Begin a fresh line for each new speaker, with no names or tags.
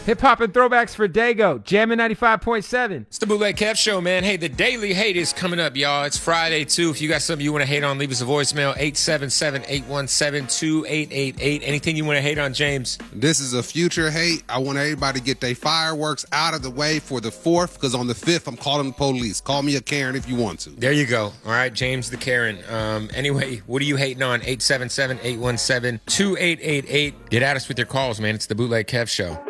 Hip hop and throwbacks for Dago. Jammin' 95.7.
It's the Bootleg Kev Show, man. Hey, the Daily Hate is coming up, y'all. It's Friday, too. If you got something you want to hate on, leave us a voicemail, 877-817-2888. Anything you want to hate on, James?
This is a future hate. I want everybody to get their fireworks out of the way for the 4th, because on the 5th, I'm calling the police. Call me a Karen if you want to.
There you go. All right, James the Karen. Anyway, what are you hating on? 877-817-2888. Get at us with your calls, man. It's the Bootleg Kev Show.